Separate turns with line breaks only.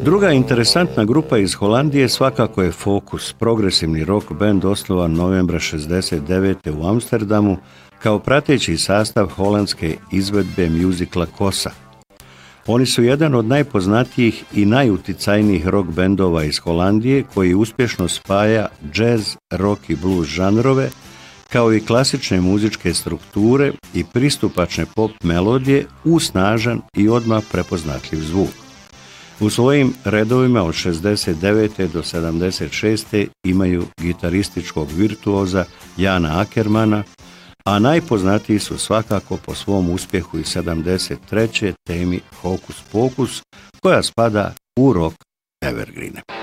Druga interesantna grupa iz Holandije svakako je Focus, progresivni rock band osnovan novembra 1969. u Amsterdamu kao prateći sastav holandske izvedbe mjuzikla Kosa. Oni su jedan od najpoznatijih i najuticajnijih rock bendova iz Holandije koji uspješno spaja jazz, rock i blues žanrove, kao i klasične muzičke strukture i pristupačne pop melodije u snažan i odmah prepoznatljiv zvuk. U svojim redovima od 69. do 76. imaju gitarističkog virtuoza Jana Ackermana, a najpoznatiji su svakako po svom uspjehu iz 73. temi Hokus Pokus, koja spada u rock evergreene.